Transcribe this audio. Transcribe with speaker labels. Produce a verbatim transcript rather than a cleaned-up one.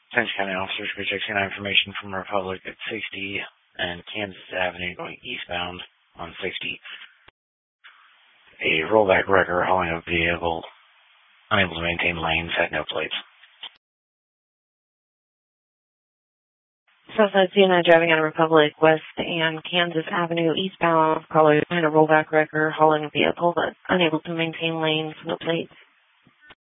Speaker 1: Central County officers rejecting information from Republic at sixty and Kansas Avenue going eastbound on sixty. A rollback wrecker hauling a vehicle unable to maintain lanes had no plates.
Speaker 2: Southside C N I driving out of Republic West and Kansas Avenue eastbound, caller behind a rollback wrecker hauling a vehicle but unable to maintain lanes, no plates.